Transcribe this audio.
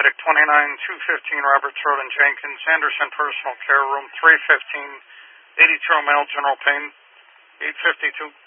paramedic 29215 Roberts Road in Jenkins, Anderson Personal Care Room 315, 82 male, general pain, 852.